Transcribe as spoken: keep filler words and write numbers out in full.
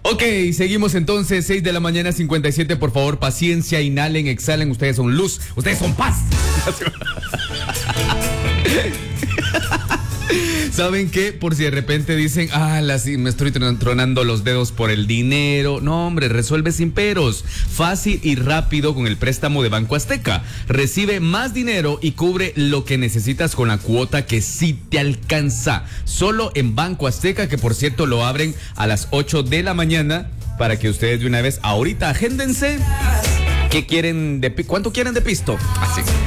Ok, seguimos entonces, seis de la mañana, cincuenta y siete, por favor, paciencia, inhalen, exhalen, ustedes son luz, ustedes son paz. ¿Saben qué? Por si de repente dicen, ah, las, me estoy tronando los dedos por el dinero. No, hombre, resuelve sin peros. Fácil y rápido con el préstamo de Banco Azteca. Recibe más dinero y cubre lo que necesitas con la cuota que sí te alcanza. Solo en Banco Azteca, que por cierto lo abren a las ocho de la mañana, para que ustedes de una vez, ahorita, agéndense. ¿Qué quieren de, ¿Cuánto quieren de pisto? Así.